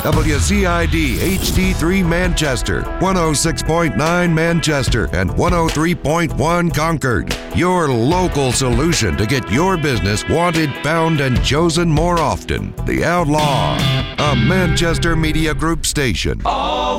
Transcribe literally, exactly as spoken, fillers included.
W Z I D H D three Manchester, one oh six point nine Manchester, and one oh three point one Concord. Your local solution to get your business wanted, found, and chosen more often. The Outlaw, a Manchester Media Group station. All